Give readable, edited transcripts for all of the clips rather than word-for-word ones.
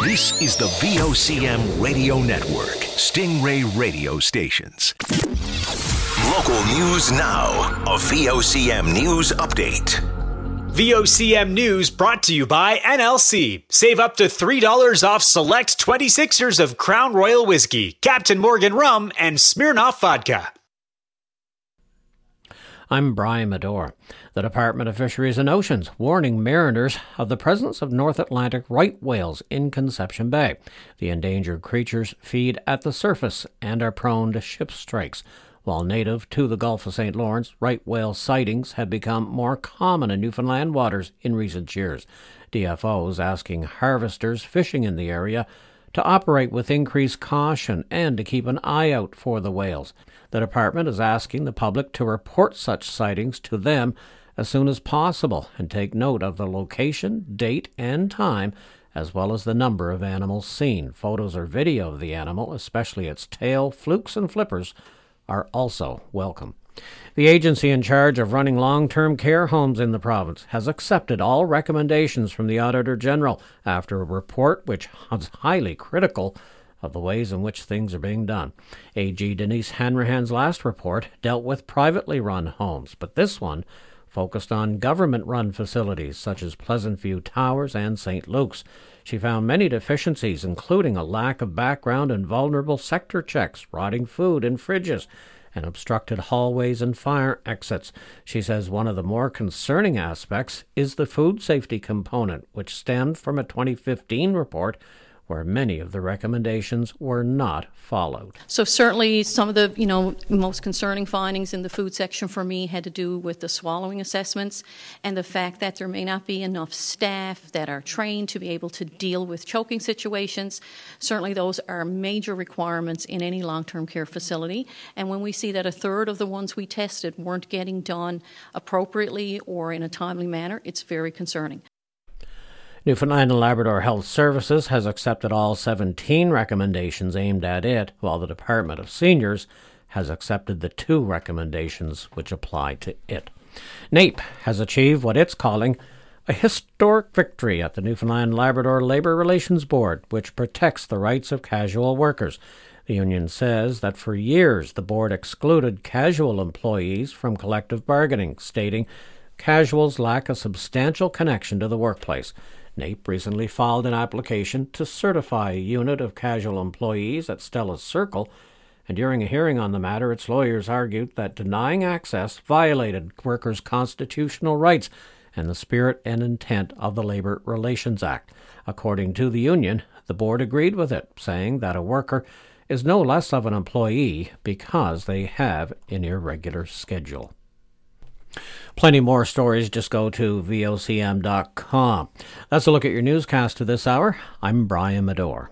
This is the VOCM Radio Network, Stingray Radio Stations. Local news now. A VOCM News Update. VOCM News brought to you by NLC. Save up to $3 off select 26ers of Crown Royal Whiskey, Captain Morgan Rum, and Smirnoff Vodka. I'm Brian Medore. The Department of Fisheries and Oceans warning mariners of the presence of North Atlantic right whales in Conception Bay. The endangered creatures feed at the surface and are prone to ship strikes. While native to the Gulf of St. Lawrence, right whale sightings have become more common in Newfoundland waters in recent years. DFO is asking harvesters fishing in the area to operate with increased caution and to keep an eye out for the whales. The department is asking the public to report such sightings to them as soon as possible and take note of the location, date, and time, as well as the number of animals seen. Photos or video of the animal, especially its tail, flukes, and flippers, are also welcome. The agency in charge of running long-term care homes in the province has accepted all recommendations from the Auditor General after a report which was highly critical of the ways in which things are being done. AG Denise Hanrahan's last report dealt with privately run homes, but this one focused on government-run facilities such as Pleasant View Towers and St. Luke's. She found many deficiencies, including a lack of background and vulnerable sector checks, rotting food in fridges, and obstructed hallways and fire exits. She says one of the more concerning aspects is the food safety component, which stemmed from a 2015 report where many of the recommendations were not followed. So certainly some of the, most concerning findings in the food section for me had to do with the swallowing assessments and the fact that there may not be enough staff that are trained to be able to deal with choking situations. Certainly those are major requirements in any long-term care facility. And when we see that a third of the ones we tested weren't getting done appropriately or in a timely manner, it's very concerning. Newfoundland and Labrador Health Services has accepted all 17 recommendations aimed at it, while the Department of Seniors has accepted the 2 recommendations which apply to it. NAPE has achieved what it's calling a historic victory at the Newfoundland and Labrador Labour Relations Board, which protects the rights of casual workers. The union says that for years the board excluded casual employees from collective bargaining, stating casuals lack a substantial connection to the workplace. NAPE recently filed an application to certify a unit of casual employees at Stella's Circle, and during a hearing on the matter, its lawyers argued that denying access violated workers' constitutional rights and the spirit and intent of the Labour Relations Act. According to the union, the board agreed with it, saying that a worker is no less of an employee because they have an irregular schedule. Plenty more stories. Just go to vocm.com. That's a look at your newscast of this hour. I'm Brian Medore.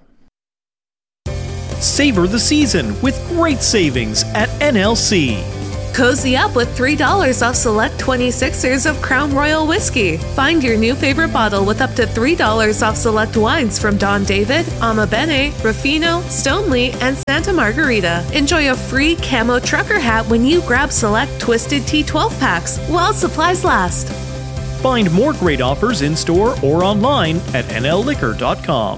Savor the season with great savings at NLC. Cozy up with $3 off select 26ers of Crown Royal Whiskey. Find your new favorite bottle with up to $3 off select wines from Don David, Ama Bene, Ruffino, Stoneleigh, and Santa Margarita. Enjoy a free camo trucker hat when you grab select Twisted Tea 12 packs while supplies last. Find more great offers in-store or online at nlliquor.com.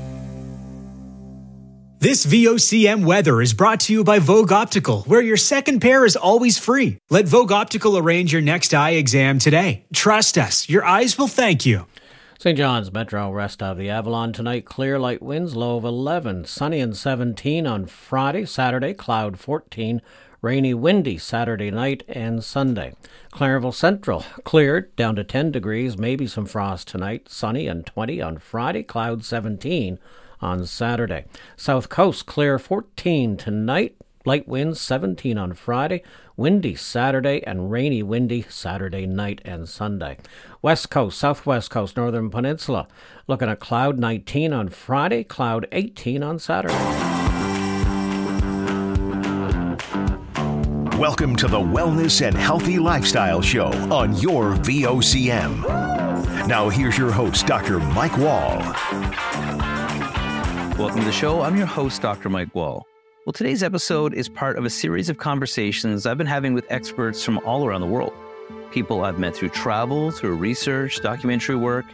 This VOCM weather is brought to you by Vogue Optical, where your second pair is always free. Let Vogue Optical arrange your next eye exam today. Trust us, your eyes will thank you. St. John's Metro west of the Avalon tonight, clear light winds, low of 11. Sunny and 17 on Friday, Saturday, cloud 14. Rainy, windy Saturday night and Sunday. Clarenville Central, cleared, down to 10 degrees, maybe some frost tonight. Sunny and 20 on Friday, cloud 17 on Saturday. South Coast, clear 14 tonight, light winds 17 on Friday, windy Saturday, and rainy windy Saturday night and Sunday. West Coast, Southwest Coast, Northern Peninsula, looking at cloud 19 on Friday, cloud 18 on Saturday. Welcome to the Wellness and Healthy Lifestyle Show on your VOCM. Now here's your host, Dr. Mike Wall. Welcome to the show. I'm your host, Dr. Mike Wall. Well, today's episode is part of a series of conversations I've been having with experts from all around the world. People I've met through travel, through research, documentary work,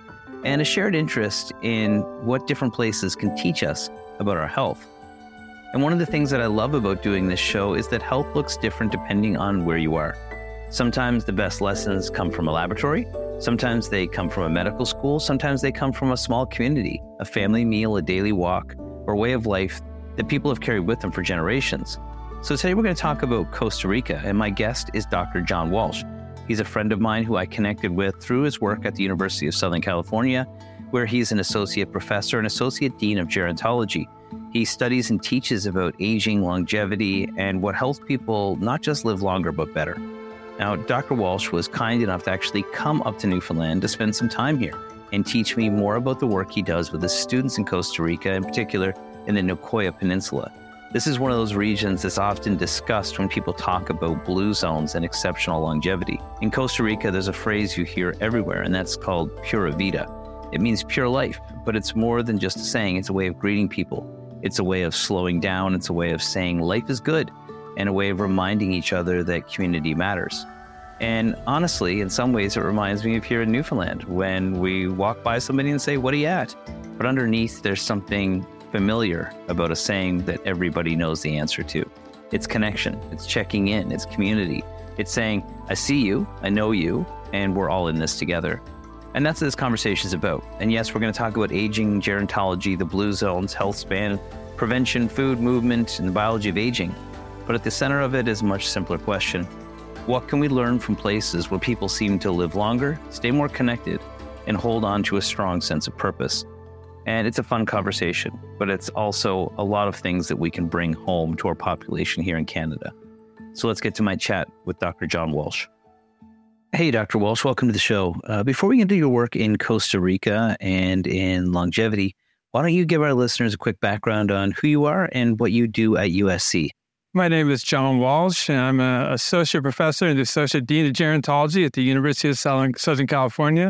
and a shared interest in what different places can teach us about our health. And one of the things that I love about doing this show is that health looks different depending on where you are. Sometimes the best lessons come from a laboratory. Sometimes they come from a medical school. Sometimes they come from a small community, a family meal, a daily walk, or way of life that people have carried with them for generations. So today we're going to talk about Costa Rica, and my guest is Dr. John Walsh. He's a friend of mine who I connected with through his work at the University of Southern California, where he's an associate professor and associate dean of gerontology. He studies and teaches about aging, longevity, and what helps people not just live longer, but better. Now, Dr. Walsh was kind enough to actually come up to Newfoundland to spend some time here and teach me more about the work he does with his students in Costa Rica, in particular in the Nicoya Peninsula. This is one of those regions that's often discussed when people talk about blue zones and exceptional longevity. In Costa Rica, there's a phrase you hear everywhere, and that's called pura vida. It means pure life, but it's more than just a saying. It's a way of greeting people. It's a way of slowing down. It's a way of saying life is good, and a way of reminding each other that community matters. And honestly, in some ways, it reminds me of here in Newfoundland when we walk by somebody and say, "What are you at?" But underneath, there's something familiar about a saying that everybody knows the answer to. It's connection. It's checking in. It's community. It's saying, "I see you, I know you, and we're all in this together." And that's what this conversation is about. And yes, we're going to talk about aging, gerontology, the blue zones, health span, prevention, food movement, and the biology of aging. But at the center of it is a much simpler question. What can we learn from places where people seem to live longer, stay more connected, and hold on to a strong sense of purpose? And it's a fun conversation, but it's also a lot of things that we can bring home to our population here in Canada. So let's get to my chat with Dr. John Walsh. Hey, Dr. Walsh, welcome to the show. Before we get into your work in Costa Rica and in longevity, why don't you give our listeners a quick background on who you are and what you do at USC? My name is John Walsh, and I'm an associate professor and associate dean of gerontology at the University of Southern California.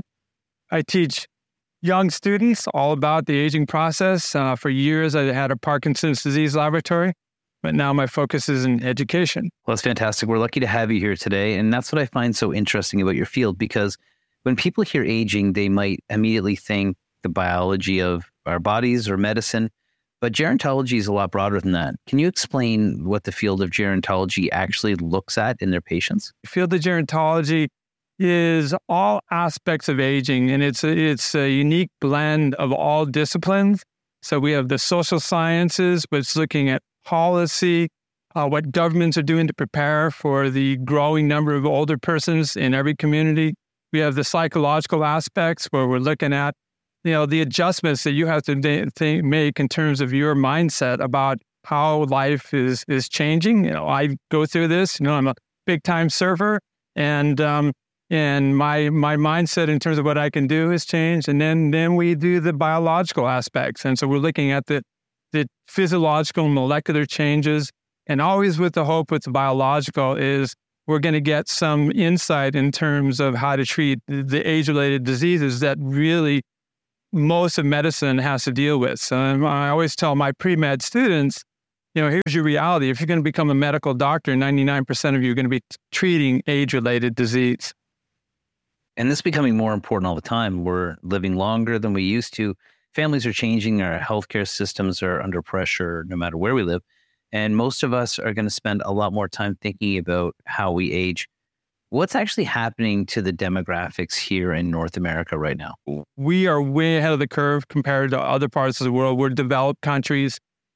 I teach young students all about the aging process. For years, I had a Parkinson's disease laboratory, but now my focus is in education. Well, that's fantastic. We're lucky to have you here today. And that's what I find so interesting about your field, because when people hear aging, they might immediately think the biology of our bodies or medicine, but gerontology is a lot broader than that. Can you explain what the field of gerontology actually looks at in their patients? The field of gerontology is all aspects of aging, and it's a unique blend of all disciplines. So we have the social sciences, which is looking at policy, what governments are doing to prepare for the growing number of older persons in every community. We have the psychological aspects where we're looking at, the adjustments that you have to make in terms of your mindset about how life is changing. I go through this. I'm a big time surfer, and my mindset in terms of what I can do has changed. And then we do the biological aspects, and so we're looking at the physiological and molecular changes, and always with the hope with the biological is we're going to get some insight in terms of how to treat the age-related diseases that really most of medicine has to deal with. So I always tell my pre-med students, here's your reality. If you're going to become a medical doctor, 99% of you are going to be treating age-related disease. And this is becoming more important all the time. We're living longer than we used to. Families are changing. Our healthcare systems are under pressure no matter where we live. And most of us are going to spend a lot more time thinking about how we age. What's actually happening to the demographics here in North America right now? We are way ahead of the curve compared to other parts of the world. We're developed countries.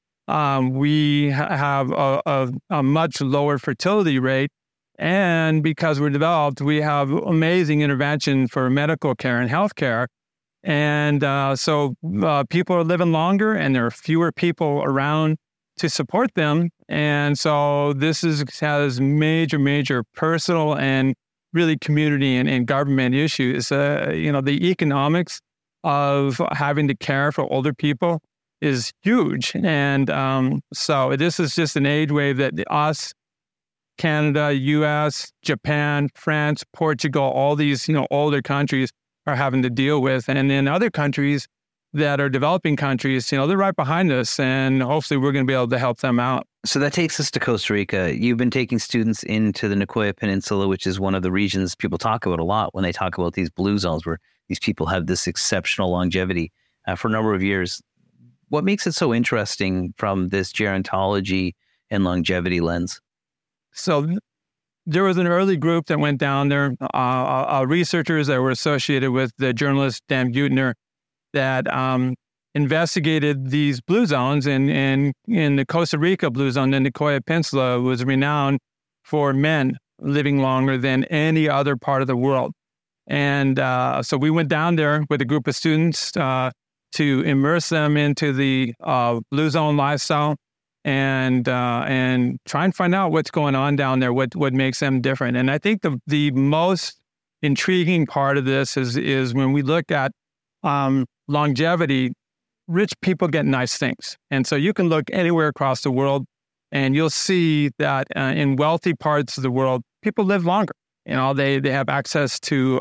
We have a much lower fertility rate. And because we're developed, we have amazing intervention for medical care and healthcare. And so people are living longer, and there are fewer people around to support them. And so this has major personal and really community and government issues. The economics of having to care for older people is huge. And so this is just an age wave that us, Canada, US, Japan, France, Portugal, all these, older countries are having to deal with. And then other countries that are developing countries, they're right behind us, and hopefully we're going to be able to help them out. So that takes us to Costa Rica. You've been taking students into the Nicoya Peninsula, which is one of the regions people talk about a lot when they talk about these blue zones where these people have this exceptional longevity for a number of years. What makes it so interesting from this gerontology and longevity lens? So there was an early group that went down there, researchers that were associated with the journalist Dan Buettner, that investigated these blue zones. And in the Costa Rica blue zone, the Nicoya Peninsula was renowned for men living longer than any other part of the world. And so we went down there with a group of students to immerse them into the blue zone lifestyle and try and find out what's going on down there, what makes them different. And I think the most intriguing part of this is when we look at longevity. Rich people get nice things. And so you can look anywhere across the world and you'll see that in wealthy parts of the world, people live longer. You know, they have access to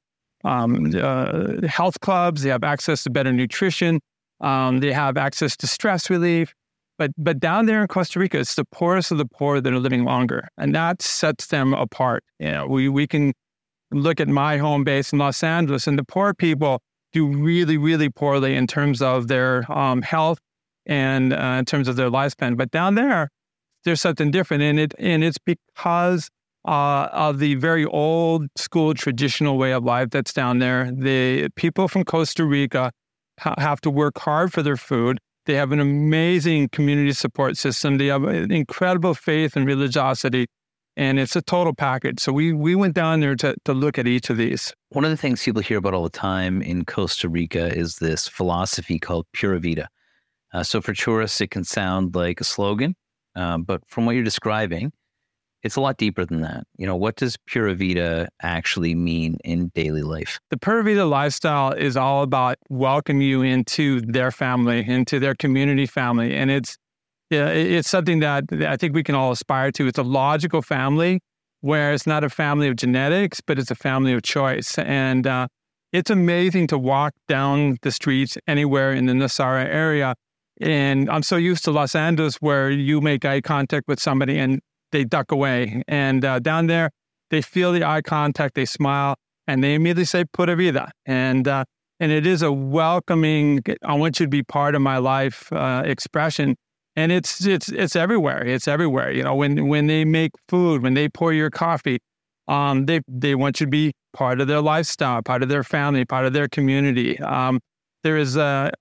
health clubs, they have access to better nutrition, they have access to stress relief. But down there in Costa Rica, it's the poorest of the poor that are living longer. And that sets them apart. You know, we can look at my home base in Los Angeles, and the poor people do really, really poorly in terms of their health and in terms of their lifespan. But down there, there's something different, and it's because of the very old school traditional way of life that's down there. The people from Costa Rica have to work hard for their food. They have an amazing community support system. They have an incredible faith and religiosity. And it's a total package. So we went down there to look at each of these. One of the things people hear about all the time in Costa Rica is this philosophy called Pura Vida. So for tourists, it can sound like a slogan. But from what you're describing, it's a lot deeper than that. You know, what does Pura Vida actually mean in daily life? The Pura Vida lifestyle is all about welcoming you into their family, into their community family. And it's something that I think we can all aspire to. It's a logical family where it's not a family of genetics, but it's a family of choice. And it's amazing to walk down the streets anywhere in the Nosara area. And I'm so used to Los Angeles where you make eye contact with somebody and they duck away. And down there, they feel the eye contact, they smile, and they immediately say, Pura Vida. And it is a welcoming, I want you to be part of my life expression. And it's everywhere. It's everywhere. You know, when they make food, when they pour your coffee, they want you to be part of their lifestyle, part of their family, part of their community. There is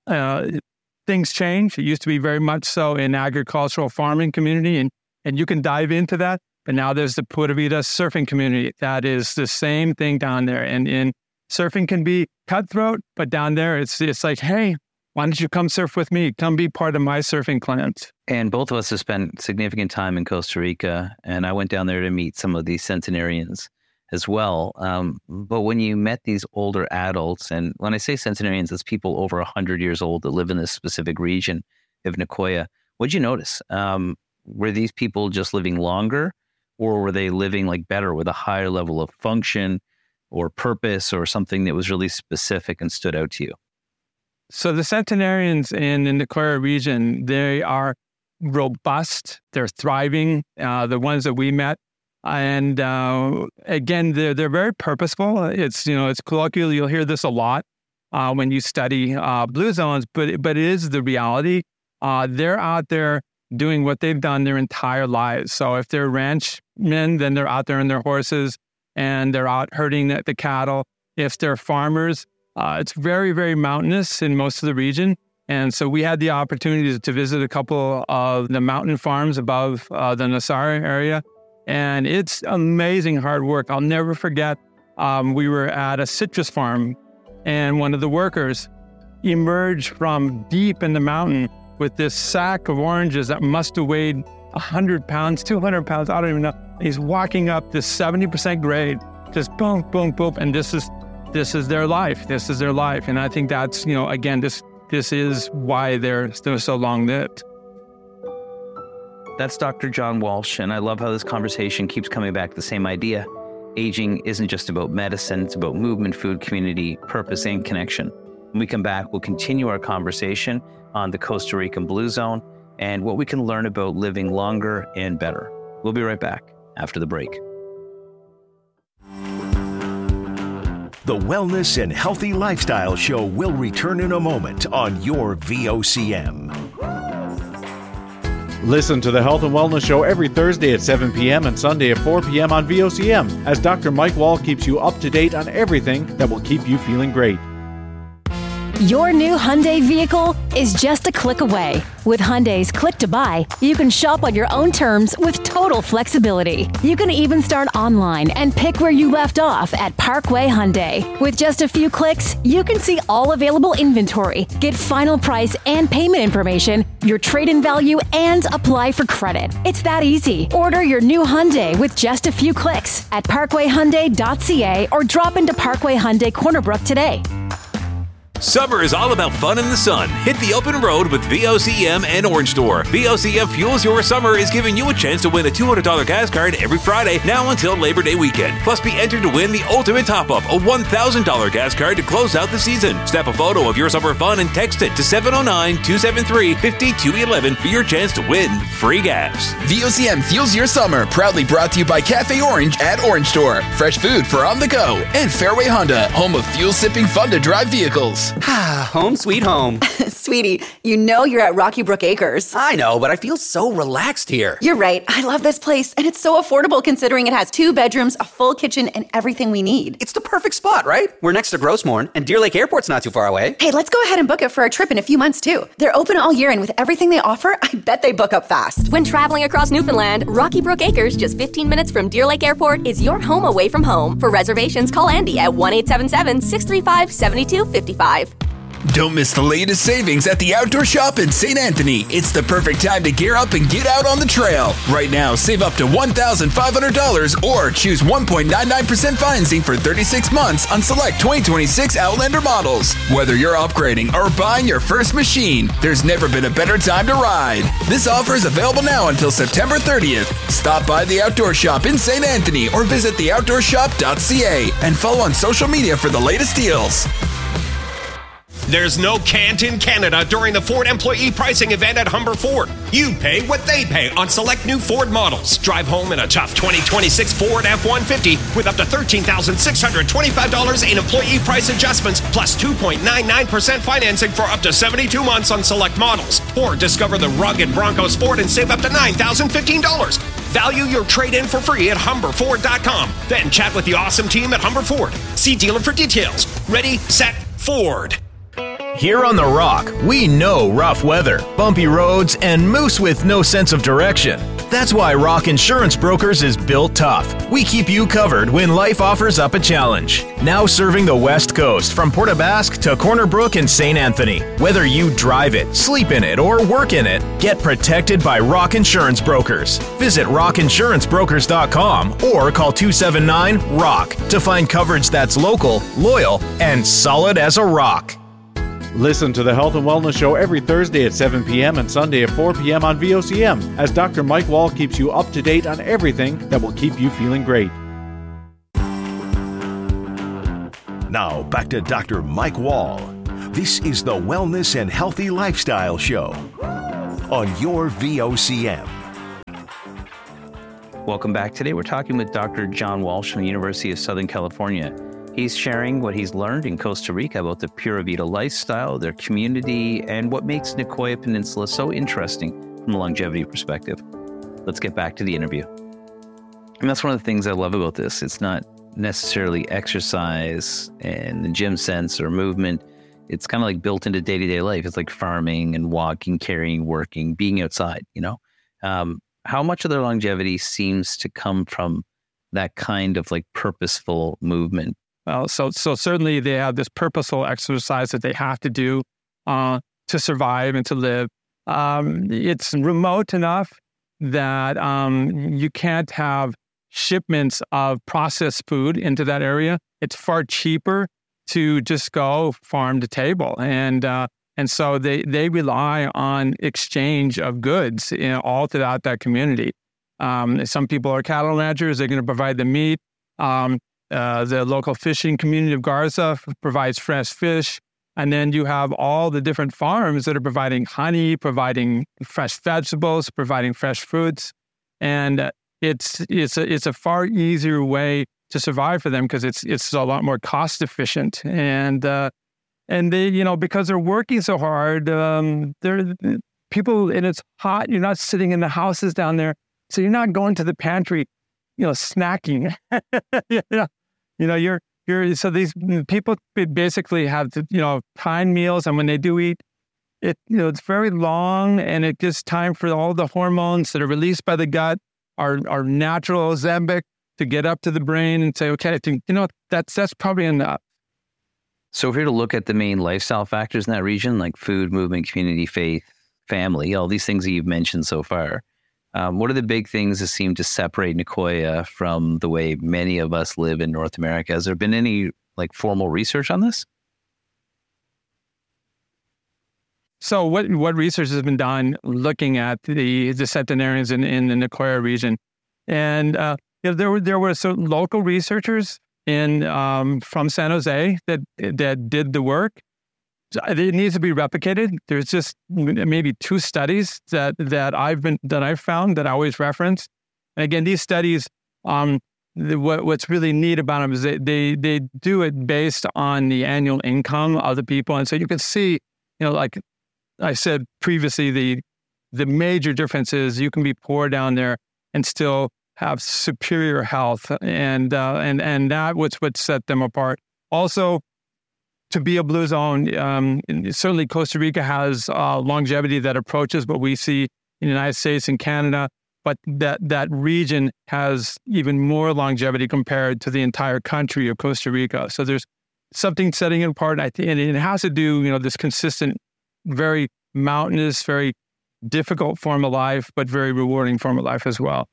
things change. It used to be very much so in agricultural farming community, and you can dive into that. But now there's the Pura Vida surfing community. That is the same thing down there. And surfing can be cutthroat, but down there it's like, hey, why don't you come surf with me? Come be part of my surfing clans. And both of us have spent significant time in Costa Rica, and I went down there to meet some of these centenarians as well. But when you met these older adults, and when I say centenarians, it's people over 100 years old that live in this specific region of Nicoya, what'd you notice? Were these people just living longer, or were they living like better with a higher level of function or purpose or something that was really specific and stood out to you? So the centenarians in the Nicoya region, they are robust. They're thriving. The ones that we met, and again, they're very purposeful. It's colloquial. You'll hear this a lot when you study blue zones, but it is the reality. They're out there doing what they've done their entire lives. So if they're ranchmen, then they're out there on their horses and they're out herding the cattle. If they're farmers, it's very, very mountainous in most of the region. And so we had the opportunity to visit a couple of the mountain farms above the Nosara area. And it's amazing hard work. I'll never forget, we were at a citrus farm and one of the workers emerged from deep in the mountain with this sack of oranges that must have weighed 100 pounds, 200 pounds, I don't even know. He's walking up this 70% grade, just boom, boom, boom. And this is their life. This is their life. And I think that's, again, this is why they're so long-lived. That's Dr. John Walsh, and I love how this conversation keeps coming back to the same idea. Aging isn't just about medicine, it's about movement, food, community, purpose, and connection. When we come back, we'll continue our conversation on the Costa Rican Blue Zone and what we can learn about living longer and better. We'll be right back after the break. The Wellness and Healthy Lifestyle Show will return in a moment on your VOCM. Listen to the Health and Wellness Show every Thursday at 7 p.m. and Sunday at 4 p.m. on VOCM as Dr. Mike Wall keeps you up to date on everything that will keep you feeling great. Your new Hyundai vehicle is just a click away. With Hyundai's Click to Buy, you can shop on your own terms with total flexibility. You can even start online and pick where you left off at Parkway Hyundai. With just a few clicks, you can see all available inventory, get final price and payment information, your trade-in value, and apply for credit. It's that easy. Order your new Hyundai with just a few clicks at parkwayhyundai.ca or drop into Parkway Hyundai Corner Brook today. Summer is all about fun in the sun. Hit the open road with VOCM and Orange Store. VOCM Fuels Your Summer is giving you a chance to win a $200 gas card every Friday now until Labor Day weekend. Plus, be entered to win the ultimate top-up, a $1,000 gas card to close out the season. Snap a photo of your summer fun and text it to 709-273-5211 for your chance to win free gas. VOCM Fuels Your Summer, proudly brought to you by Cafe Orange at Orange Store. Fresh food for on the go. And Fairway Honda, home of fuel-sipping, fun-to-drive vehicles. Home sweet home. Sweetie, you know you're at Rocky Brook Acres. I know, but I feel so relaxed here. You're right. I love this place, and it's so affordable considering it has 2 bedrooms, a full kitchen, and everything we need. It's the perfect spot, right? We're next to Grossmorn, and Deer Lake Airport's not too far away. Hey, let's go ahead and book it for a trip in a few months, too. They're open all year, and with everything they offer, I bet they book up fast. When traveling across Newfoundland, Rocky Brook Acres, just 15 minutes from Deer Lake Airport, is your home away from home. For reservations, call Andy at 1-877-635-7255. Don't miss the latest savings at the Outdoor Shop in St. Anthony. It's the perfect time to gear up and get out on the trail. Right now, save up to $1,500 or choose 1.99% financing for 36 months on select 2026 Outlander models. Whether you're upgrading or buying your first machine, there's never been a better time to ride. This offer is available now until September 30th. Stop by the Outdoor Shop in St. Anthony or visit theoutdoorshop.ca and follow on social media for the latest deals. There's no can't in Canada during the Ford Employee Pricing Event at Humber Ford. You pay what they pay on select new Ford models. Drive home in a tough 2026 Ford F-150 with up to $13,625 in employee price adjustments plus 2.99% financing for up to 72 months on select models. Or discover the rugged Bronco Sport and save up to $9,015. Value your trade-in for free at HumberFord.com. Then chat with the awesome team at Humber Ford. See dealer for details. Ready, set, Ford. Here on The Rock, we know rough weather, bumpy roads, and moose with no sense of direction. That's why Rock Insurance Brokers is built tough. We keep you covered when life offers up a challenge. Now serving the West Coast from Port aux Basques to Corner Brook and St. Anthony. Whether you drive it, sleep in it, or work in it, get protected by Rock Insurance Brokers. Visit rockinsurancebrokers.com or call 279-ROCK to find coverage that's local, loyal, and solid as a rock. Listen to the Health and Wellness Show every Thursday at 7 p.m. and Sunday at 4 p.m. on VOCM as Dr. Mike Wall keeps you up to date on everything that will keep you feeling great. Now, back to Dr. Mike Wall. This is the Wellness and Healthy Lifestyle Show on your VOCM. Welcome back. Today we're talking with Dr. John Walsh from the University of Southern California. He's sharing what he's learned in Costa Rica about the Pura Vida lifestyle, their community, and what makes Nicoya Peninsula so interesting from a longevity perspective. Let's get back to the interview. And that's one of the things I love about this. It's not necessarily exercise and the gym sense or movement. It's kind of like built into day-to-day life. It's like farming and walking, carrying, working, being outside, you know? How much of their longevity seems to come from that kind of like purposeful movement? Well, so certainly they have this purposeful exercise that they have to do to survive and to live. It's remote enough that you can't have shipments of processed food into that area. It's far cheaper to just go farm to table, and so they rely on exchange of goods all throughout that community. Some people are cattle ranchers; they're going to provide the meat. The local fishing community of Garza provides fresh fish. And then you have all the different farms that are providing honey, providing fresh vegetables, providing fresh fruits. And it's a far easier way to survive for them because it's a lot more cost efficient. And they, because they're working so hard, they're people, and it's hot. You're not sitting in the houses down there, so you're not going to the pantry, snacking. So these people basically have timed meals, and when they do eat, it's very long, and it gives time for all the hormones that are released by the gut, our natural Ozempic, to get up to the brain and say, okay, I think, that's probably enough. So if you're to look at the main lifestyle factors in that region, like food, movement, community, faith, family, all these things that you've mentioned so far, what are the big things that seem to separate Nicoya from the way many of us live in North America? Has there been any formal research on this? So what research has been done looking at the centenarians in the Nicoya region? And there were certain local researchers from San Jose that did the work. It needs to be replicated. There's just maybe 2 studies that I've found that I always reference. And again, these studies, what's really neat about them is they do it based on the annual income of the people, and so you can see, like I said previously, the major difference is you can be poor down there and still have superior health, and that was what set them apart. Also, to be a blue zone, certainly Costa Rica has longevity that approaches what we see in the United States and Canada, but that region has even more longevity compared to the entire country of Costa Rica. So there's something setting it apart, and it has to do, this consistent, very mountainous, very difficult form of life, but very rewarding form of life as well.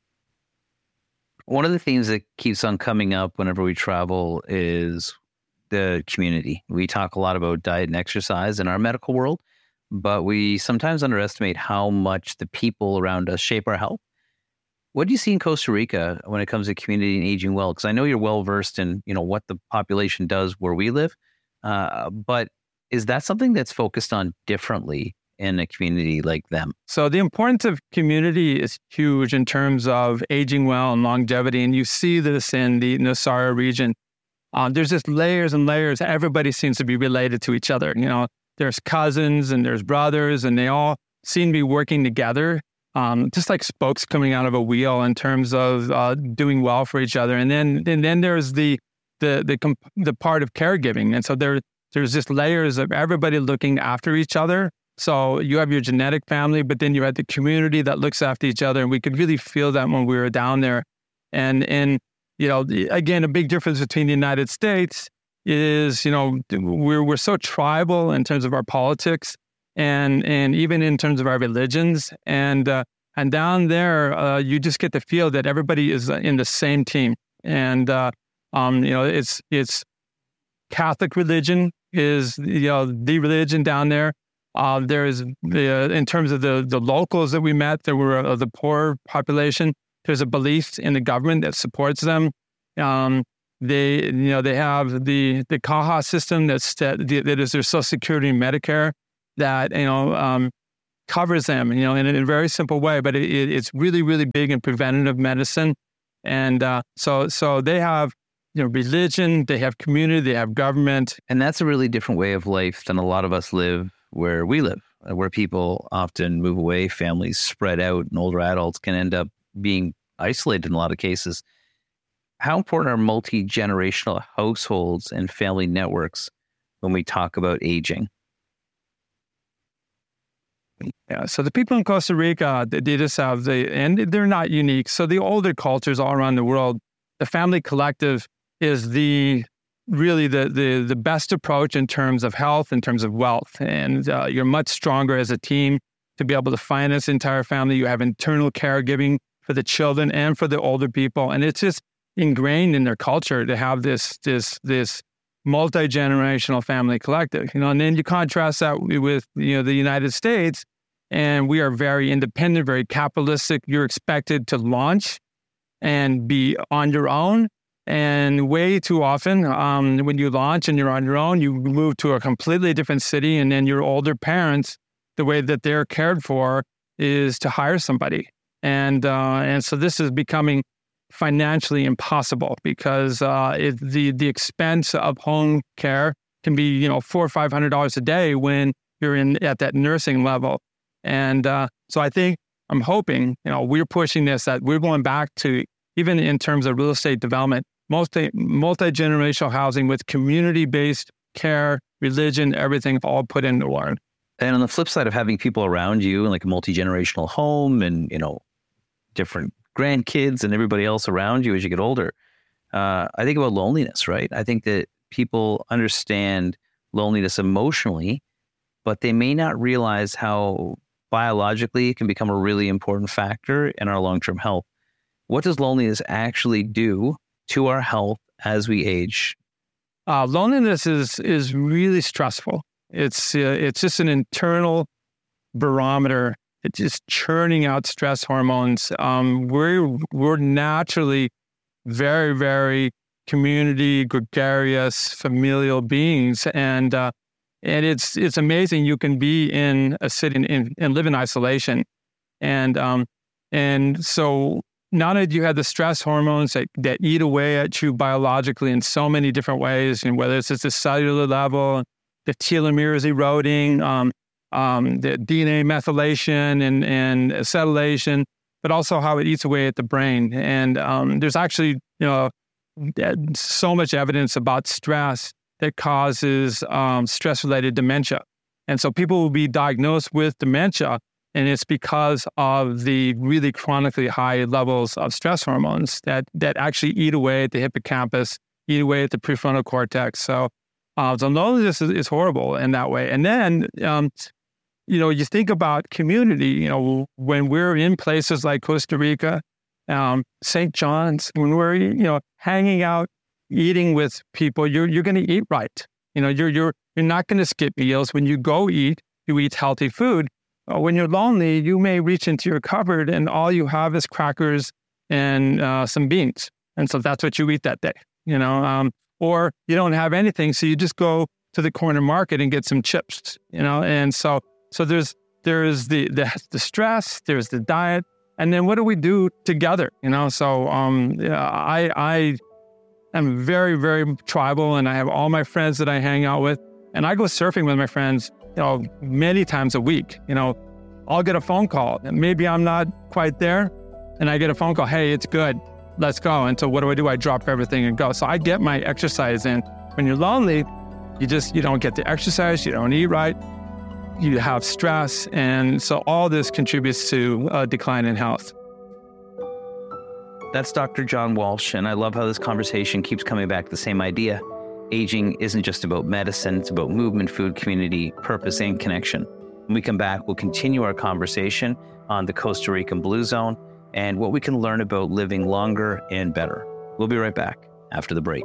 One of the themes that keeps on coming up whenever we travel is the community. We talk a lot about diet and exercise in our medical world, but we sometimes underestimate how much the people around us shape our health. What do you see in Costa Rica when it comes to community and aging well? Because I know you're well versed in what the population does where we live, but is that something that's focused on differently in a community like them? So the importance of community is huge in terms of aging well and longevity, and you see this in the Nosara region. There's just layers and layers. Everybody seems to be related to each other. There's cousins and there's brothers, and they all seem to be working together, just like spokes coming out of a wheel in terms of doing well for each other. And then there's the part of caregiving, and so there's just layers of everybody looking after each other. So you have your genetic family, but then you have the community that looks after each other, and we could really feel that when we were down there. And again, a big difference between the United States is, we're so tribal in terms of our politics and even in terms of our religions. And down there, you just get the feel that everybody is in the same team. And, it's Catholic religion is, the religion down there. There's, in terms of the locals that we met, there were the poor population. There's a belief in the government that supports them. They have the Caja system that is their Social Security and Medicare that covers them, in a very simple way. But it's really, really big in preventative medicine, and so they have religion, they have community, they have government, and that's a really different way of life than a lot of us live where we live, where people often move away, families spread out, and older adults can end up being isolated in a lot of cases. How important are multi-generational households and family networks when we talk about aging? Yeah, so the people in Costa Rica, they just have and they're not unique. So the older cultures all around the world, the family collective is really the best approach in terms of health, in terms of wealth. And you're much stronger as a team to be able to finance the entire family. You have internal caregiving for the children and for the older people. And it's just ingrained in their culture to have this multi-generational family collective, and then you contrast that with, the United States, and we are very independent, very capitalistic. You're expected to launch and be on your own. And way too often, when you launch and you're on your own, you move to a completely different city, and then your older parents, the way that they're cared for is to hire somebody. And so this is becoming financially impossible because the expense of home care can be $400 or $500 a day when you're at that nursing level. And so I'm hoping we're pushing this, that we're going back to, even in terms of real estate development, multi-generational housing with community-based care, religion, everything all put into one. And on the flip side of having people around you in like a multi-generational home and, different grandkids and everybody else around you as you get older, I think about loneliness, right? I think that people understand loneliness emotionally, but they may not realize how biologically it can become a really important factor in our long-term health. What does loneliness actually do to our health as we age? Loneliness is really stressful. It's just an internal barometer. It's just churning out stress hormones. We're naturally very, very community, gregarious, familial beings, and it's amazing. You can be in a city and live in isolation, and so not only do you have the stress hormones that eat away at you biologically in so many different ways, and whether it's at the cellular level, the telomeres eroding, the DNA methylation and acetylation, but also how it eats away at the brain. And there's actually, so much evidence about stress that causes stress-related dementia. And so people will be diagnosed with dementia, and it's because of the really chronically high levels of stress hormones that actually eat away at the hippocampus, eat away at the prefrontal cortex. So loneliness is horrible in that way. And then, you think about community, when we're in places like Costa Rica, St. John's, when we're, hanging out, eating with people, you're going to eat right. You're not going to skip meals. When you go eat, you eat healthy food. When you're lonely, you may reach into your cupboard and all you have is crackers and some beans. And so that's what you eat that day, or you don't have anything. So you just go to the corner market and get some chips, and so there's the stress, there's the diet, and then what do we do together? So I am very, very tribal, and I have all my friends that I hang out with, and I go surfing with my friends, many times a week. I'll get a phone call, and maybe I'm not quite there, and I get a phone call, hey, it's good, let's go. And so what do? I drop everything and go. So I get my exercise in. When you're lonely, you don't get the exercise, you don't eat right, you have stress, and so all this contributes to a decline in health. That's Dr. John Walsh, and I love how this conversation keeps coming back to the same idea. Aging isn't just about medicine, it's about movement, food, community, purpose, and connection. When we come back, we'll continue our conversation on the Costa Rican Blue Zone and what we can learn about living longer and better. We'll be right back after the break.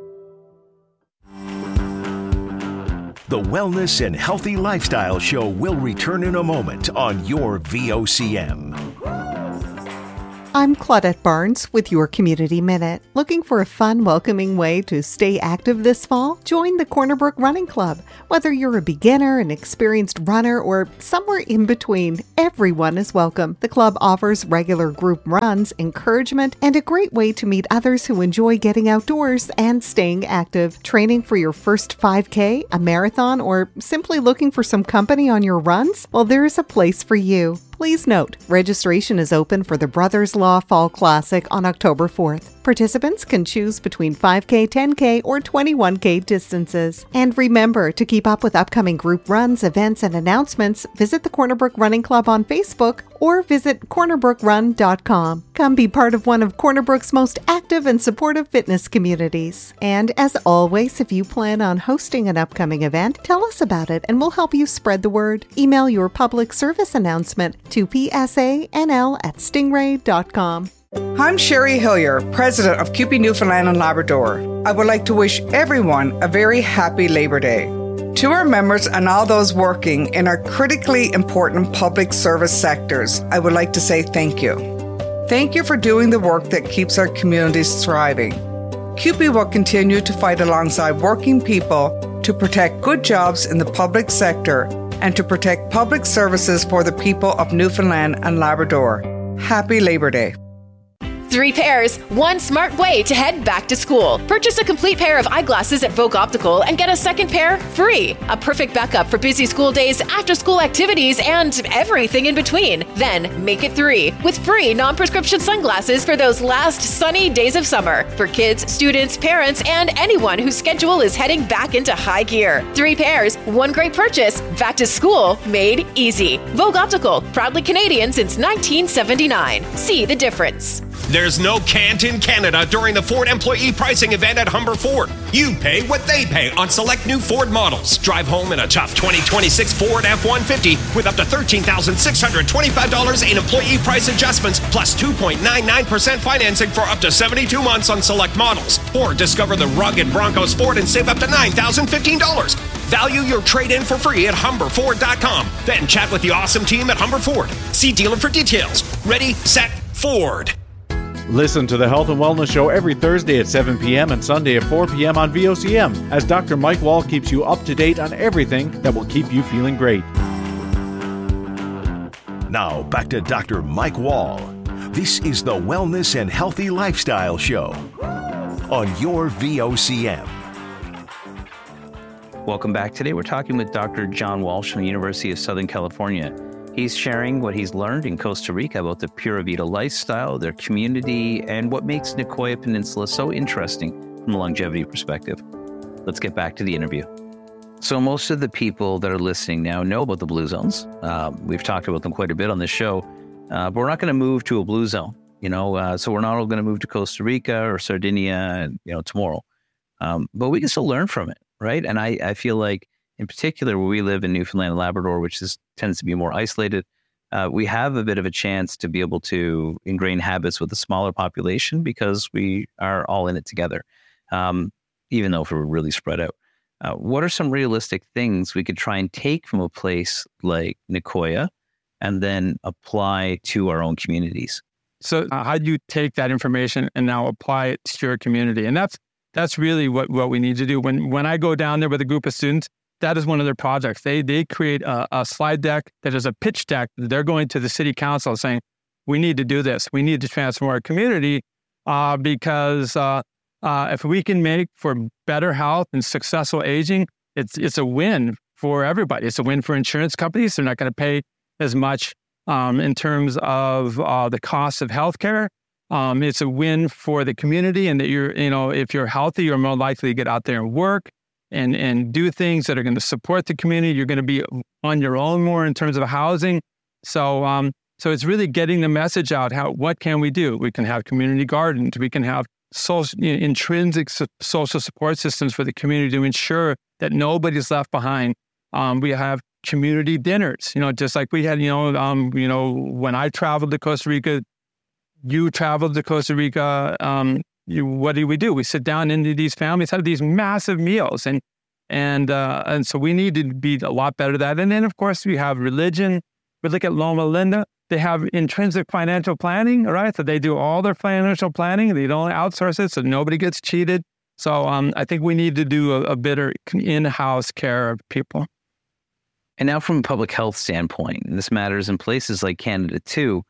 The Wellness and Healthy Lifestyle Show will return in a moment on your VOCM. I'm Claudette Barnes with your Community Minute. Looking for a fun, welcoming way to stay active this fall? Join the Corner Brook Running Club. Whether you're a beginner, an experienced runner, or somewhere in between, everyone is welcome. The club offers regular group runs, encouragement, and a great way to meet others who enjoy getting outdoors and staying active. Training for your first 5K, a marathon, or simply looking for some company on your runs? Well, there is a place for you. Please note, registration is open for the Brothers Law Fall Classic on October 4th. Participants can choose between 5K, 10K, or 21K distances. And remember, to keep up with upcoming group runs, events, and announcements, visit the Corner Brook Running Club on Facebook or visit cornerbrookran.com. Come be part of one of Corner Brook's most active and supportive fitness communities. And as always, if you plan on hosting an upcoming event, tell us about it and we'll help you spread the word. Email your public service announcement to psanl@stingray.com. I'm Sherry Hillier, President of CUPE Newfoundland and Labrador. I would like to wish everyone a very happy Labor Day. To our members and all those working in our critically important public service sectors, I would like to say thank you. Thank you for doing the work that keeps our communities thriving. CUPE will continue to fight alongside working people to protect good jobs in the public sector and to protect public services for the people of Newfoundland and Labrador. Happy Labor Day. 3 pairs, 1 smart way to head back to school. Purchase a complete pair of eyeglasses at Vogue Optical and get a second pair free. A perfect backup for busy school days, after-school activities, and everything in between. Then make it 3 with free non-prescription sunglasses for those last sunny days of summer for kids, students, parents, and anyone whose schedule is heading back into high gear. 3 pairs, 1 great purchase. Back to school made easy. Vogue Optical, proudly Canadian since 1979. See the difference. There's no can't in Canada during the Ford employee pricing event at Humber Ford. You pay what they pay on select new Ford models. Drive home in a tough 2026 Ford F-150 with up to $13,625 in employee price adjustments plus 2.99% financing for up to 72 months on select models. Or discover the rugged Bronco Sport and save up to $9,015. Value your trade-in for free at HumberFord.com. Then chat with the awesome team at Humber Ford. See dealer for details. Ready, set, Ford. Listen to the Health and Wellness Show every Thursday at 7 p.m. and Sunday at 4 p.m. on VOCM as Dr. Mike Wall keeps you up to date on everything that will keep you feeling great. Now back to Dr. Mike Wall. This is the Wellness and Healthy Lifestyle Show on your VOCM. Welcome back. Today we're talking with Dr. John Walsh from the University of Southern California. He's sharing what he's learned in Costa Rica about the Pura Vida lifestyle, their community, and what makes Nicoya Peninsula so interesting from a longevity perspective. Let's get back to the interview. So most of the people that are listening now know about the Blue Zones. We've talked about them quite a bit on this show, but we're not going to move to a Blue Zone, so we're not all going to move to Costa Rica or Sardinia, tomorrow. But we can still learn from it, right? And I feel like, in particular, where we live in Newfoundland and Labrador, which tends to be more isolated, we have a bit of a chance to be able to ingrain habits with a smaller population because we are all in it together, even though if we're really spread out. What are some realistic things we could try and take from a place like Nicoya and then apply to our own communities? So how do you take that information and now apply it to your community? And that's really what we need to do. When I go down there with a group of students, that is one of their projects. They create a slide deck that is a pitch deck. They're going to the city council saying, we need to do this. We need to transform our community because if we can make for better health and successful aging, it's a win for everybody. It's a win for insurance companies. They're not going to pay as much in terms of the cost of healthcare. It's a win for the community, and that if you're healthy, you're more likely to get out there and work and do things that are going to support the community. You're going to be on your own more in terms of housing. So it's really getting the message out. What can we do? We can have community gardens. We can have intrinsic social support systems for the community to ensure that nobody's left behind. We have community dinners, just like we had, when I traveled to Costa Rica, you traveled to Costa Rica, what do? We sit down into these families, have these massive meals, and so we need to be a lot better at that. And then, of course, we have religion. We look at Loma Linda. They have intrinsic financial planning, all right? So they do all their financial planning. They don't outsource it, so nobody gets cheated. So I think we need to do a better in-house care of people. And now from a public health standpoint, and this matters in places like Canada too,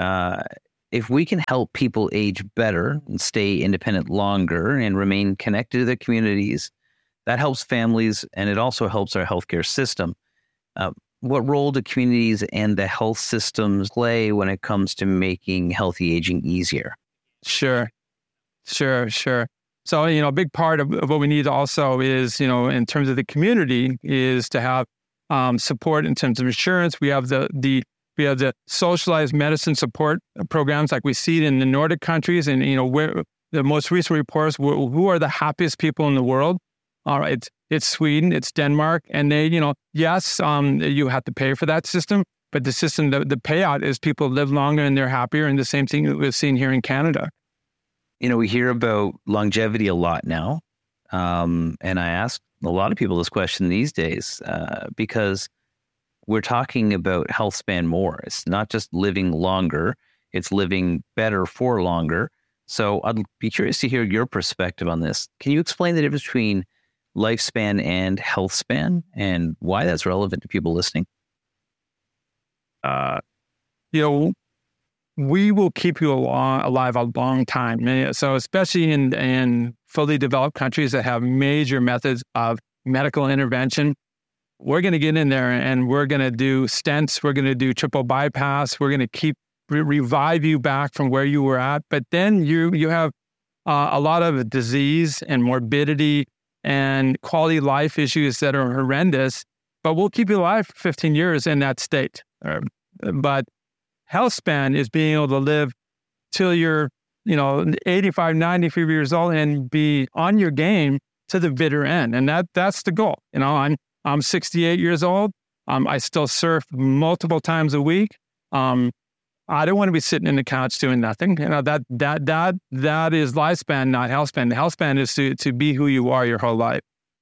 if we can help people age better and stay independent longer and remain connected to their communities, that helps families, and it also helps our healthcare system. What role do communities and the health systems play when it comes to making healthy aging easier? Sure. So, a big part of what we need also is, in terms of the community, is to have support in terms of insurance. We have the socialized medicine support programs like we see it in the Nordic countries, and where the most recent reports, who are the happiest people in the world? All right, it's Sweden, it's Denmark, and they, yes, you have to pay for that system, but the system, the payout is people live longer and they're happier, and the same thing that we've seen here in Canada. We hear about longevity a lot now, and I ask a lot of people this question these days because we're talking about health span more. It's not just living longer, it's living better for longer. So I'd be curious to hear your perspective on this. Can you explain the difference between lifespan and health span and why that's relevant to people listening? we will keep you alive a long time. So especially in fully developed countries that have major methods of medical intervention, we're going to get in there and we're going to do stents. We're going to do triple bypass. We're going to revive you back from where you were at. But then you have a lot of disease and morbidity and quality of life issues that are horrendous, but we'll keep you alive for 15 years in that state. But health span is being able to live till you're, 85, 95 years old and be on your game to the bitter end. And that's the goal. I'm 68 years old. I still surf multiple times a week. I don't want to be sitting in the couch doing nothing. That is lifespan, not health span. The health span is to be who you are your whole life.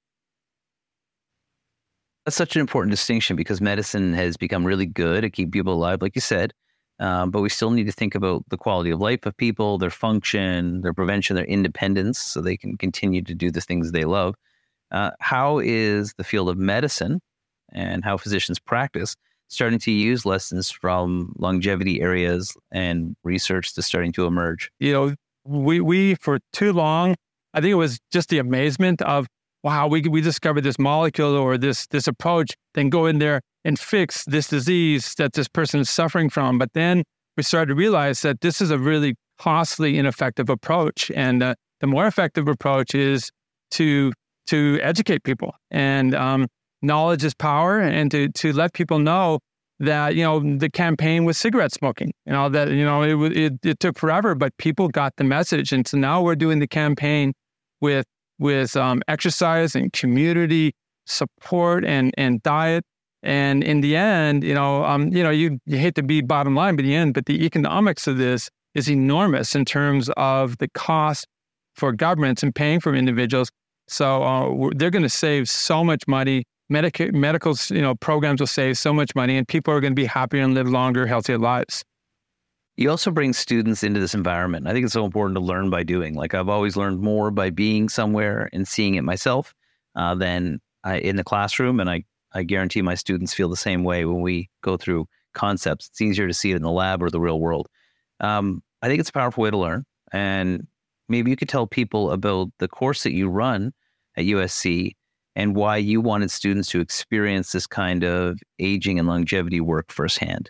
That's such an important distinction because medicine has become really good at keeping people alive, like you said. But we still need to think about the quality of life of people, their function, their prevention, their independence, so they can continue to do the things they love. How is the field of medicine and how physicians practice starting to use lessons from longevity areas and research that's starting to emerge? We for too long, I think it was just the amazement of, wow, we discovered this molecule or this approach, then go in there and fix this disease that this person is suffering from. But then we started to realize that this is a really costly, ineffective approach. And the more effective approach is to educate people. And knowledge is power, and to let people know that, the campaign with cigarette smoking, it took forever, but people got the message. And so now we're doing the campaign with exercise and community support and diet. And in the end, you hate to be bottom line, but the economics of this is enormous in terms of the cost for governments and paying for individuals. So they're going to save so much money. Medical programs will save so much money, and people are going to be happier and live longer, healthier lives. You also bring students into this environment. I think it's so important to learn by doing. Like I've always learned more by being somewhere and seeing it myself than in the classroom. And I guarantee my students feel the same way when we go through concepts. It's easier to see it in the lab or the real world. I think it's a powerful way to learn. And maybe you could tell people about the course that you run at USC and why you wanted students to experience this kind of aging and longevity work firsthand.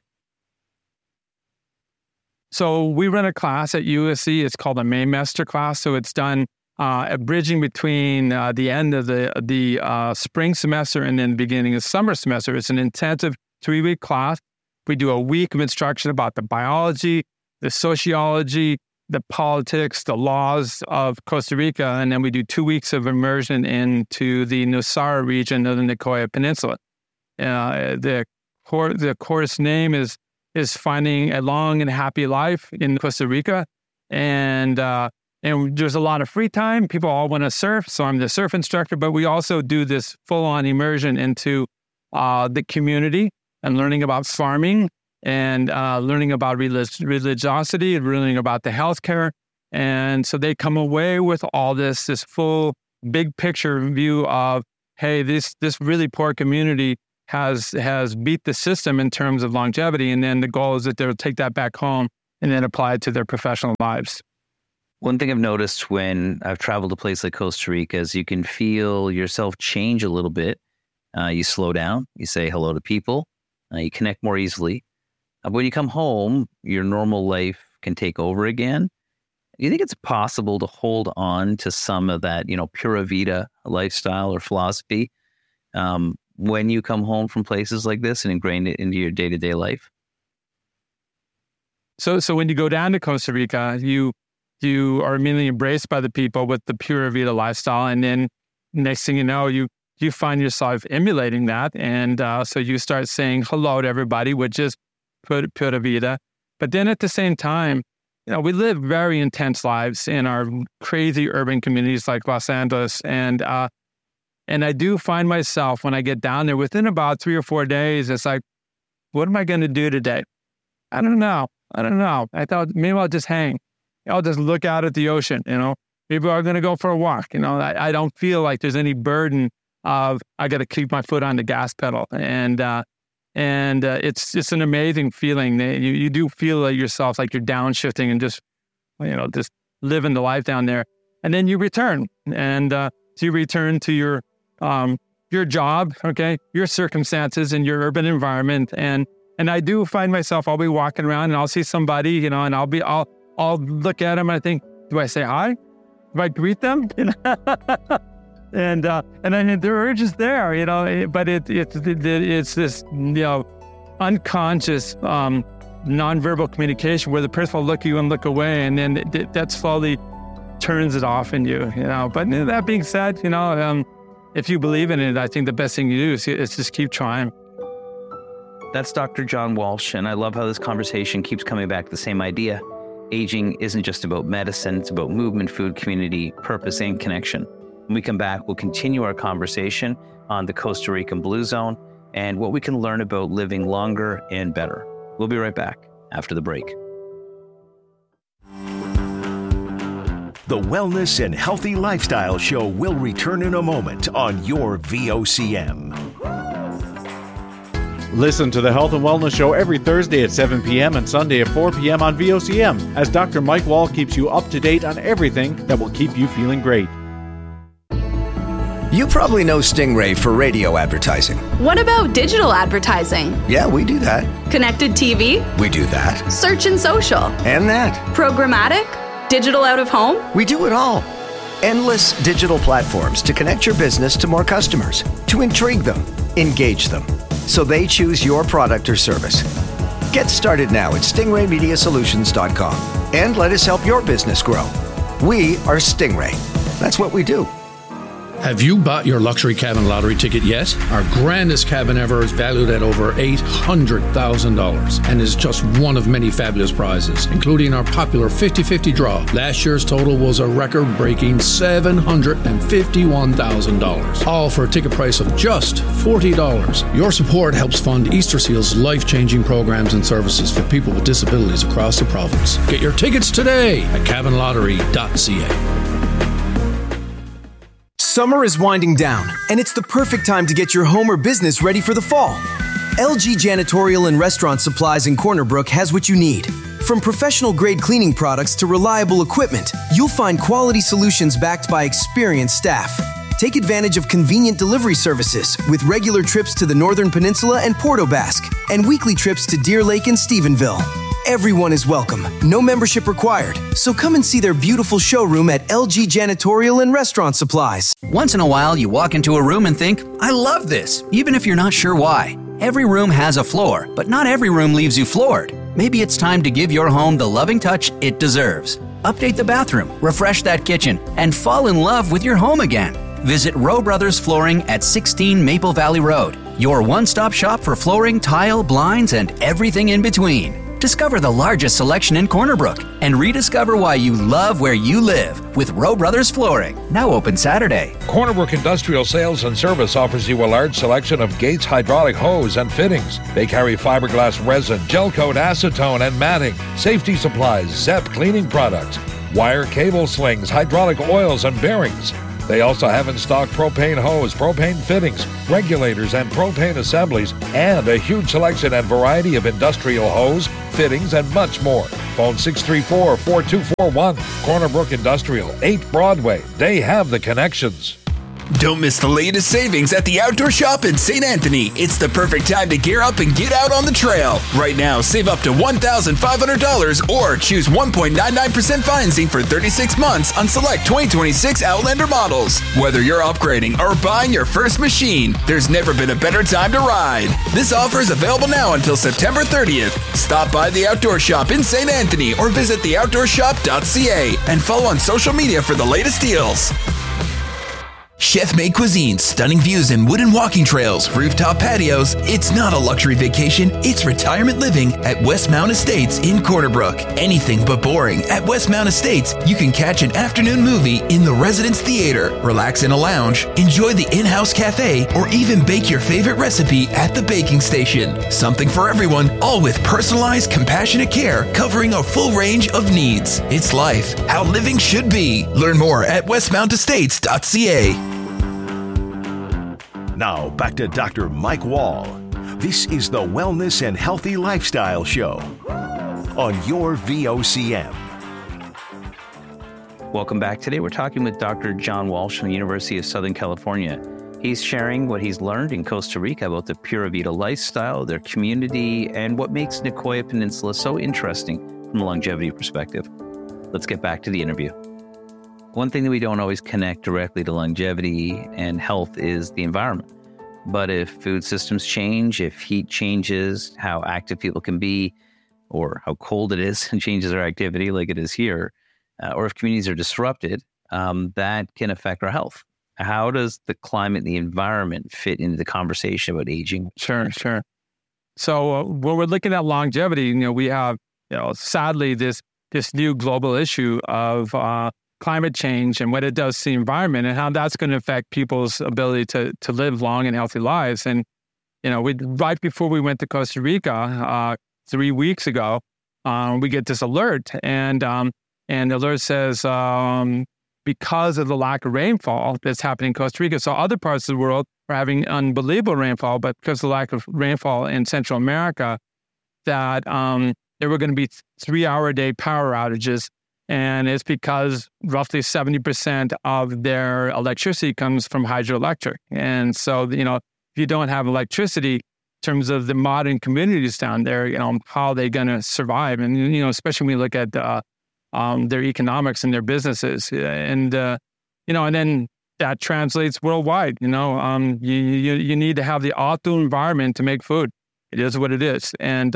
So we run a class at USC. It's called a Maymester class. So it's done bridging between the end of the spring semester and then the beginning of summer semester. It's an intensive 3-week class. We do a week of instruction about the biology, the sociology, the politics, the laws of Costa Rica, and then we do 2 weeks of immersion into the Nosara region of the Nicoya Peninsula. The course name is Finding a Long and Happy Life in Costa Rica, and there's a lot of free time. People all want to surf, so I'm the surf instructor, but we also do this full-on immersion into the community and learning about farming and learning about religiosity and learning about the healthcare. And so they come away with all this full big picture view of, hey, this really poor community has beat the system in terms of longevity. And then the goal is that they'll take that back home and then apply it to their professional lives. One thing I've noticed when I've traveled to a place like Costa Rica is you can feel yourself change a little bit. You slow down, you say hello to people, you connect more easily. When you come home, your normal life can take over again. Do you think it's possible to hold on to some of that, pura vida lifestyle or philosophy when you come home from places like this and ingrain it into your day-to-day life? So when you go down to Costa Rica, you are immediately embraced by the people with the pura vida lifestyle, and then next thing you know, you find yourself emulating that, and so you start saying hello to everybody, which is pura vida. But then at the same time, we live very intense lives in our crazy urban communities like Los Angeles, and I do find myself when I get down there within about 3 or 4 days, it's like, what am I going to do today? I don't know. I thought maybe I'll just hang. I'll just look out at the ocean. Maybe I'm going to go for a walk. I don't feel like there's any burden of I got to keep my foot on the gas pedal. And And it's an amazing feeling. You do feel like yourself, like you're downshifting and just living the life down there. And then you return, and so you return to your job, okay, your circumstances and your urban environment. And I do find myself, I'll be walking around and I'll see somebody, and I'll look at them and I think, do I say hi? Do I greet them? And their urge is there, but it's this, unconscious, nonverbal communication where the person will look at you and look away, and then that slowly turns it off in you, But that being said, if you believe in it, I think the best thing you do is just keep trying. That's Dr. John Walsh, and I love how this conversation keeps coming back to the same idea. Aging isn't just about medicine, it's about movement, food, community, purpose, and connection. When we come back, we'll continue our conversation on the Costa Rican Blue Zone and what we can learn about living longer and better. We'll be right back after the break. The Wellness and Healthy Lifestyle Show will return in a moment on your VOCM. Listen to the Health and Wellness Show every Thursday at 7 p.m. and Sunday at 4 p.m. on VOCM as Dr. Mike Wall keeps you up to date on everything that will keep you feeling great. You probably know Stingray for radio advertising. What about digital advertising? Yeah, we do that. Connected TV? We do that. Search and social? And that. Programmatic? Digital out of home? We do it all. Endless digital platforms to connect your business to more customers, to intrigue them, engage them, so they choose your product or service. Get started now at stingraymediasolutions.com and let us help your business grow. We are Stingray. That's what we do. Have you bought your luxury cabin lottery ticket yet? Our grandest cabin ever is valued at over $800,000 and is just one of many fabulous prizes, including our popular 50-50 draw. Last year's total was a record-breaking $751,000, all for a ticket price of just $40. Your support helps fund Easter Seal's life-changing programs and services for people with disabilities across the province. Get your tickets today at cabinlottery.ca. Summer is winding down, and it's the perfect time to get your home or business ready for the fall. LG Janitorial and Restaurant Supplies in Corner Brook has what you need. From professional-grade cleaning products to reliable equipment, you'll find quality solutions backed by experienced staff. Take advantage of convenient delivery services with regular trips to the Northern Peninsula and Port aux Basques, and weekly trips to Deer Lake and Stephenville. Everyone is welcome, no membership required. So come and see their beautiful showroom at LG Janitorial and Restaurant Supplies. Once in a while, you walk into a room and think, I love this, even if you're not sure why. Every room has a floor, but not every room leaves you floored. Maybe it's time to give your home the loving touch it deserves. Update the bathroom, refresh that kitchen, and fall in love with your home again. Visit Rowe Brothers Flooring at 16 Maple Valley Road, your one-stop shop for flooring, tile, blinds, and everything in between. Discover the largest selection in Corner Brook and rediscover why you love where you live with Rowe Brothers Flooring. Now open Saturday. Corner Brook Industrial Sales and Service offers you a large selection of Gates hydraulic hose and fittings. They carry fiberglass resin, gel coat, acetone, and matting, safety supplies, ZEP cleaning products, wire cable slings, hydraulic oils, and bearings. They also have in stock propane hose, propane fittings, regulators, and propane assemblies, and a huge selection and variety of industrial hose, fittings, and much more. Phone 634-4241. Corner Brook Industrial, 8 Broadway. They have the connections. Don't miss the latest savings at the Outdoor Shop in St. Anthony. It's the perfect time to gear up and get out on the trail. Right now, save up to $1,500 or choose 1.99% financing for 36 months on select 2026 Outlander models. Whether you're upgrading or buying your first machine, there's never been a better time to ride. This offer is available now until September 30th. Stop by the Outdoor Shop in St. Anthony or visit theoutdoorshop.ca and follow on social media for the latest deals. Chef-made cuisine, stunning views and wooden walking trails, rooftop patios. It's not a luxury vacation, it's retirement living at Westmount Estates in Corner Brook. Anything but boring. At Westmount Estates, you can catch an afternoon movie in the Residence Theater, relax in a lounge, enjoy the in-house cafe, or even bake your favorite recipe at the baking station. Something for everyone, all with personalized, compassionate care covering a full range of needs. It's life, how living should be. Learn more at westmountestates.ca. Now, back to Dr. Mike Wall. This is the Wellness and Healthy Lifestyle Show on your VOCM. Welcome back. Today we're talking with Dr. John Walsh from the University of Southern California. He's sharing what he's learned in Costa Rica about the Pura Vida lifestyle, their community, and what makes Nicoya Peninsula so interesting from a longevity perspective. Let's get back to the interview. One thing that we don't always connect directly to longevity and health is the environment. But if food systems change, if heat changes, how active people can be, or how cold it is and changes our activity like it is here, or if communities are disrupted, that can affect our health. How does the climate and the environment fit into the conversation about aging? Sure. So when we're looking at longevity, we have, sadly, this new global issue of climate change and what it does to the environment and how that's going to affect people's ability to live long and healthy lives. And, right before we went to Costa Rica 3 weeks ago, we get this alert, and the alert says, because of the lack of rainfall that's happening in Costa Rica, so other parts of the world are having unbelievable rainfall, but because of the lack of rainfall in Central America, that there were going to be 3-hour-a-day power outages. And it's because roughly 70% of their electricity comes from hydroelectric. And so, if you don't have electricity, in terms of the modern communities down there, how are they going to survive? And, especially when we look at their economics and their businesses. And then that translates worldwide. You need to have the optimal environment to make food. It is what it is. And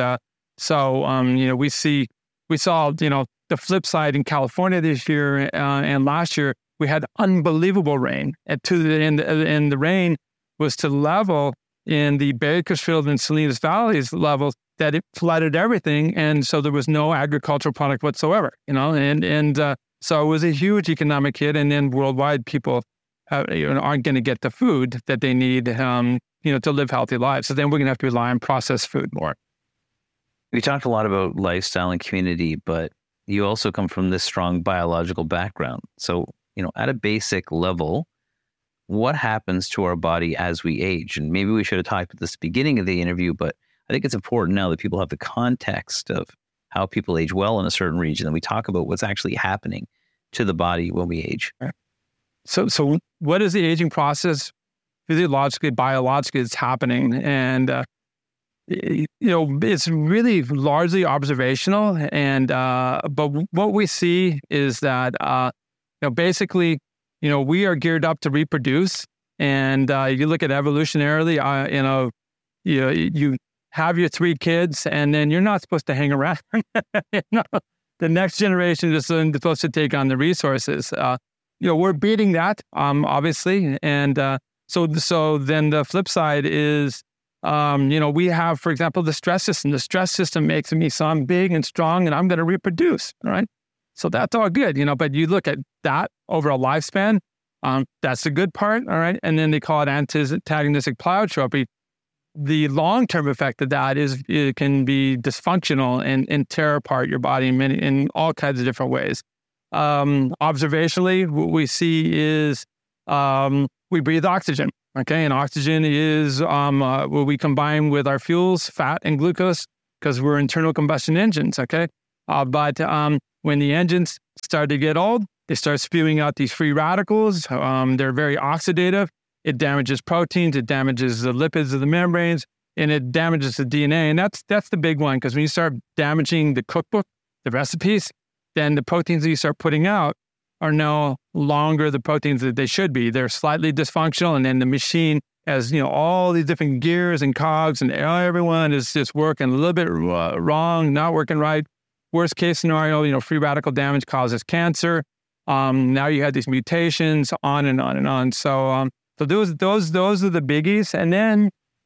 we saw, the flip side in California this year and last year, we had unbelievable rain. And the rain was to level in the Bakersfield and Salinas Valleys levels that it flooded everything. And so there was no agricultural product whatsoever, so it was a huge economic hit. And then worldwide, people aren't going to get the food that they need, to live healthy lives. So then we're going to have to rely on processed food more. We talked a lot about lifestyle and community, but you also come from this strong biological background. So, at a basic level, what happens to our body as we age? And maybe we should have talked at the beginning of the interview, but I think it's important now that people have the context of how people age well in a certain region, and we talk about what's actually happening to the body when we age. So what is the aging process? Physiologically, biologically, it's happening. And it's really largely observational, and but what we see is that basically, we are geared up to reproduce, and you look at evolutionarily, you have your 3 kids, and then you're not supposed to hang around. The next generation is supposed to take on the resources. We're beating that, obviously, and so then the flip side is. We have, for example, the stress system. The stress system makes me so I'm big and strong and I'm going to reproduce, all right? So that's all good, but you look at that over a lifespan, that's the good part, all right? And then they call it antagonistic pleiotropy. The long-term effect of that is it can be dysfunctional and tear apart your body in all kinds of different ways. Observationally, what we see is we breathe oxygen. Okay, and oxygen is what we combine with our fuels, fat and glucose, because we're internal combustion engines, okay? But when the engines start to get old, they start spewing out these free radicals. They're very oxidative. It damages proteins, it damages the lipids of the membranes, and it damages the DNA. And that's the big one, because when you start damaging the cookbook, the recipes, then the proteins that you start putting out are no longer the proteins that they should be. They're slightly dysfunctional, and then the machine has, all these different gears and cogs, and everyone is just working a little bit wrong, not working right. Worst case scenario, free radical damage causes cancer. Now you have these mutations, on and on and on. So those are the biggies. And then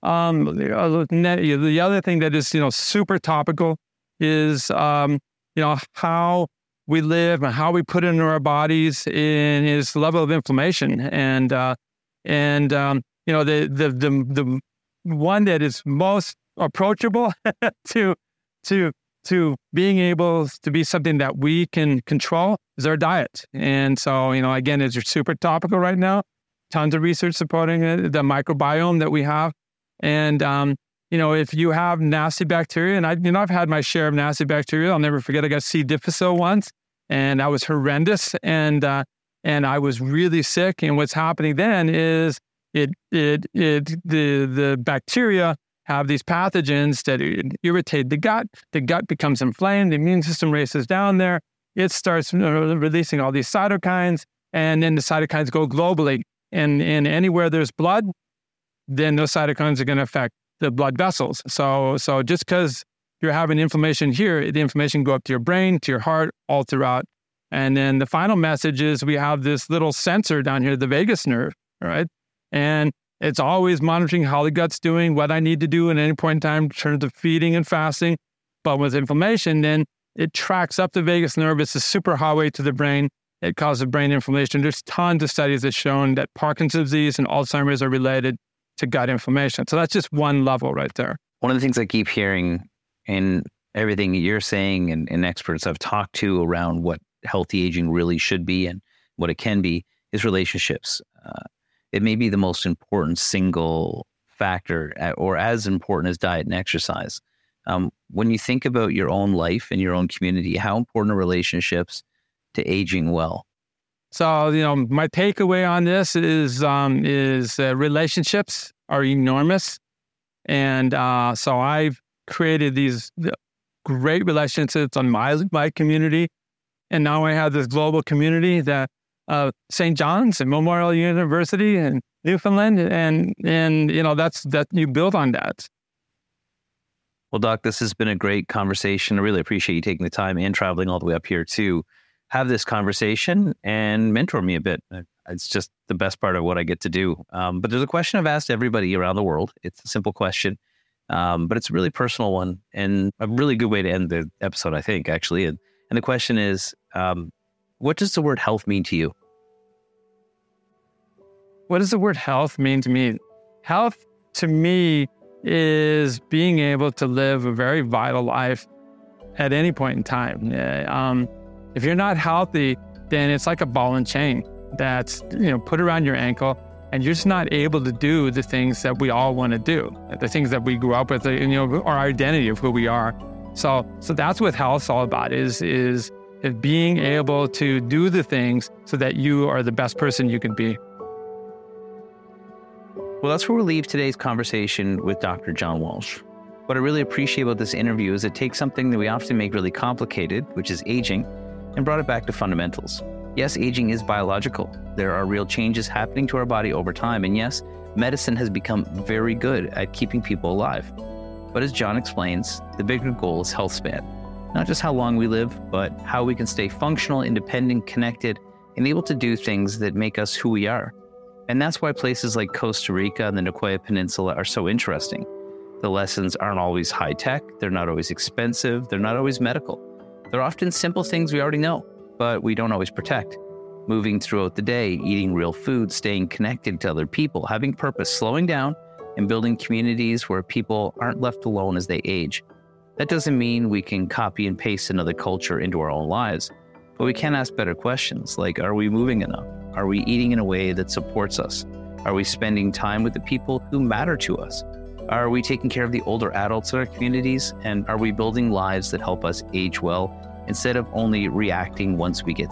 the other thing that is, super topical is, how we live and how we put it into our bodies in his level of inflammation. And the one that is most approachable to being able to be something that we can control is our diet. And so, again, it's super topical right now. Tons of research supporting it, the microbiome that we have. And, if you have nasty bacteria, and I've had my share of nasty bacteria. I'll never forget. I got C. difficile once, and that was horrendous. And I was really sick. And what's happening then is the bacteria have these pathogens that irritate the gut. The gut becomes inflamed. The immune system races down there. It starts releasing all these cytokines, and then the cytokines go globally. And anywhere there's blood, then those cytokines are going to affect the blood vessels. So just because you're having inflammation here, the inflammation can go up to your brain, to your heart, all throughout. And then the final message is we have this little sensor down here, the vagus nerve, right? And it's always monitoring how the gut's doing, what I need to do at any point in time in terms of feeding and fasting. But with inflammation, then it tracks up the vagus nerve. It's a super highway to the brain. It causes brain inflammation. There's tons of studies that shown that Parkinson's disease and Alzheimer's are related to gut inflammation. So that's just one level right there. One of the things I keep hearing in everything you're saying and experts I've talked to around what healthy aging really should be and what it can be is relationships. It may be the most important single factor or as important as diet and exercise. When you think about your own life and your own community, how important are relationships to aging well? So, my takeaway on this is relationships are enormous. And so I've created these great relationships on my community. And now I have this global community that St. John's and Memorial University and Newfoundland. And that you build on that. Well, Doc, this has been a great conversation. I really appreciate you taking the time and traveling all the way up here to have this conversation and mentor me a bit. It's just the best part of what I get to do. But there's a question I've asked everybody around the world. It's a simple question, but it's a really personal one and a really good way to end the episode, I think, actually. And the question is, what does the word health mean to you? What does the word health mean to me? Health, to me, is being able to live a very vital life at any point in time. If you're not healthy, then it's like a ball and chain that's put around your ankle, and you're just not able to do the things that we all want to do, the things that we grew up with, our identity of who we are. So that's what health's all about, is being able to do the things so that you are the best person you can be. Well, that's where we'll leave today's conversation with Dr. John Walsh. What I really appreciate about this interview is it takes something that we often make really complicated, which is aging, and brought it back to fundamentals. Yes, aging is biological. There are real changes happening to our body over time. And yes, medicine has become very good at keeping people alive. But as John explains, the bigger goal is health span. Not just how long we live, but how we can stay functional, independent, connected, and able to do things that make us who we are. And that's why places like Costa Rica and the Nicoya Peninsula are so interesting. The lessons aren't always high tech, they're not always expensive, they're not always medical. They're often simple things we already know, but we don't always protect. Moving throughout the day, eating real food, staying connected to other people, having purpose, slowing down, and building communities where people aren't left alone as they age. That doesn't mean we can copy and paste another culture into our own lives, but we can ask better questions like, are we moving enough? Are we eating in a way that supports us? Are we spending time with the people who matter to us? Are we taking care of the older adults in our communities? And are we building lives that help us age well instead of only reacting once we get